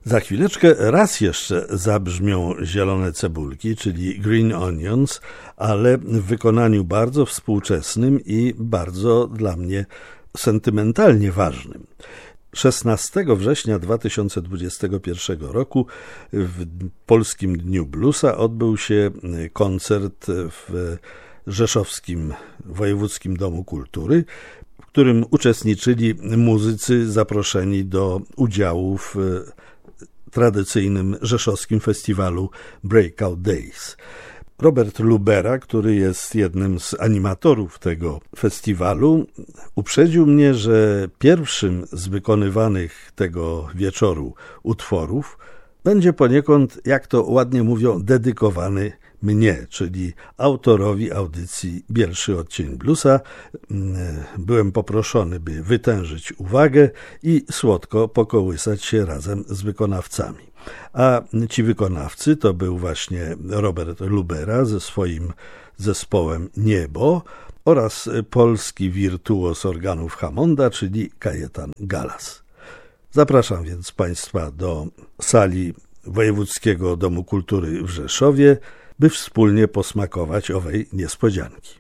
Za chwileczkę raz jeszcze zabrzmią Zielone Cebulki, czyli Green Onions, ale w wykonaniu bardzo współczesnym i bardzo dla mnie sentymentalnie ważnym. 16 września 2021 roku w Polskim Dniu Bluesa odbył się koncert w Rzeszowskim Wojewódzkim Domu Kultury, w którym uczestniczyli muzycy zaproszeni do udziału w tradycyjnym rzeszowskim festiwalu Breakout Days. Robert Lubera, który jest jednym z animatorów tego festiwalu, uprzedził mnie, że pierwszym z wykonywanych tego wieczoru utworów będzie poniekąd, jak to ładnie mówią, dedykowany mnie, czyli autorowi audycji Bielszy Odcień Bluesa. Byłem poproszony, by wytężyć uwagę i słodko pokołysać się razem z wykonawcami. A ci wykonawcy to był właśnie Robert Lubera ze swoim zespołem Niebo oraz polski wirtuos organów Hammonda, czyli Kajetan Galas. Zapraszam więc Państwa do sali Wojewódzkiego Domu Kultury w Rzeszowie, by wspólnie posmakować owej niespodzianki.